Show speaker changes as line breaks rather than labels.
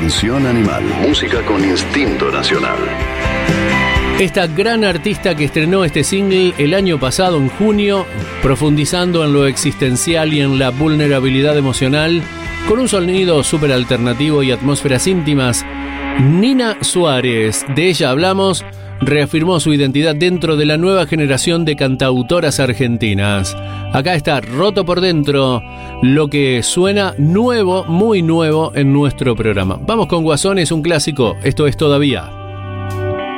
Canción Animal, música con instinto nacional.
Esta gran artista que estrenó este single el año pasado, en junio, profundizando en lo existencial y en la vulnerabilidad emocional, con un sonido súper alternativo y atmósferas íntimas, Nina Suárez. De ella hablamos. Reafirmó su identidad dentro de la nueva generación de cantautoras argentinas. Acá está Roto por Dentro, lo que suena nuevo, muy nuevo en nuestro programa. Vamos con Guasón, es un clásico. Esto es Todavía.